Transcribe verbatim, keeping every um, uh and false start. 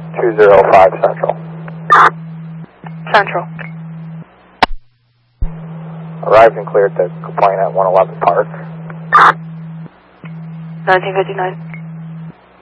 two zero five Central. Central. Arrived and cleared the complaint at one eleven Park. nineteen fifty-nine.